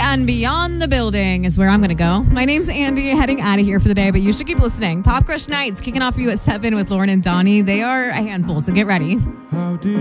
and Beyond the Building is where I'm going to go. My name's Andy, heading out of here for the day, but you should keep listening. Pop Crush Nights kicking off for you at 7 with Lauren and Donnie. They are a handful, so get ready.